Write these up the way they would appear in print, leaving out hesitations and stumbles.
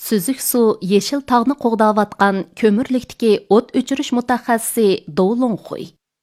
Süzük su yeşil tağını qoğdavatqan kömürlükdeki o't o'chirish mutaxassisi Dou Longhui.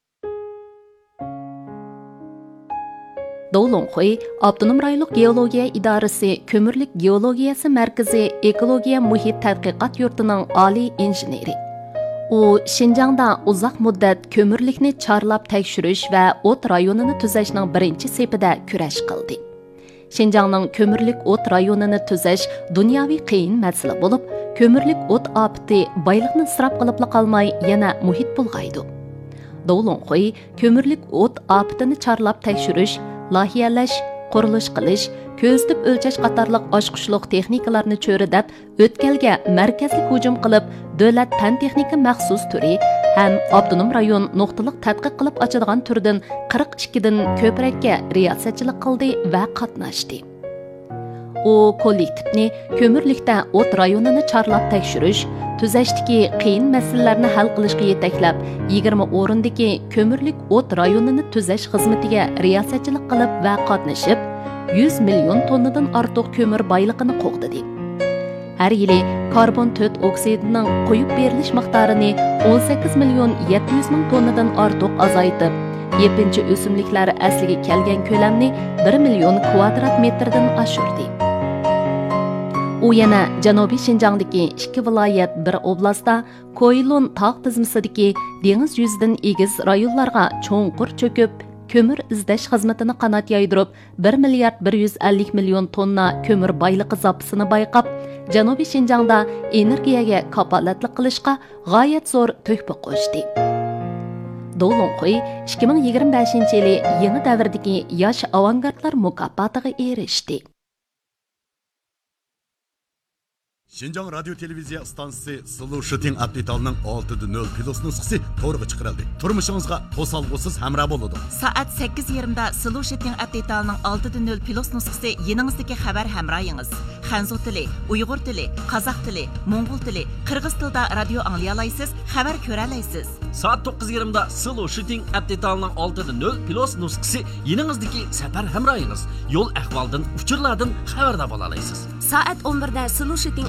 Dou Longhui, Avtonom rayonluq geologiya idorasi Kömürlük geologiyasi markazi ekologiya muhit tadqiqot yurtining oliy injeneri. U Şinjangda uzoq muddat kömürlükni chorlab tekshirish va o't rayonini tuzashning birinchi sepida kurash qildi. Şinjangning kömürlük o't rayonini tuzash dunyoviy qiyin masala bo'lib, kömürlük o't ofati boyliqni isrof qilib qolmay yana muhit bulg'aydi. Dou Longhui kömürlük o't ofatini chorlab tekshirish, lohiyalash, qurilish qilish, ko'zitib o'lchash qatorliq oshqushliq texnikalarni cho'ridab, o'tkalga markazli hujum qilib, davlat fan texnika maxsus turi ham avtonom rayon nuqtaliq tadqiq qilib ochadigan turdan 42 dan ko'prakka riyosatchilik qildi va qatnashdi. U kollektivni kömürlükda o't rayonini chorlab tekshirish, tuzashdagi qiyin masalalarni hal qilishga yetaklab, 20 o'rindagi kömürlük o't rayonini tuzash xizmatiga riyosatchilik qilib va qatnashib, 100 million tonnadan ortiq ko'mir boyligini qo'g'didi. Har yili karbon 4 oksidining qo'yib berilish miqdorini 18 million 700 ming tonnadan ortiq azaytib, yepinchi o'simliklar asliga kelgan ko'lamni 1 million kvadrat metrdan oshirdi. U yana Janubiy Şinjangdagi 2 viloyat, 1 oblastda Koilun tog' tizmasidagi dengiz yuzidan egiz rayonlarga cho'nqur cho'kib, kömür izlash xizmatini qanot yaydirib, 1 milliard 150 million tonna kömür boyligi zapisini bayqab, Janubiy Şinjangda energiyaga kapolatlik qilishga g'oyat zo'r to'hfa qo'shdi. Dou Longhui 2025-yili yangi davrdagi yosh avangardlar mukofotiga erishdi. Şinjang Radio Televiziya stansiyasi Slow Shooting update'ning 6.0 plus nusxasi to'g'ri chiqarildi. Turmushingizga to'salg'usiz hamroh bo'ladi. Soat 8:20 da Slow Shooting update'ning 6.0 plus nusxasi yeningizdagi xabar hamrohingiz. Xanzu tili, Uyg'ur tili, Qozoq tili, Mo'ng'ul tili, Qirg'iz tilida radio anglay olasiz, xabar ko'ra olasiz. Soat 9:20 da Slow Shooting update'ning 6.0 plus nusxasi yeningizdagi safar hamrohingiz. Yo'l ahvoldan, uchurlardan xabardor bo'la olasiz. Soat 11 da Slow Shooting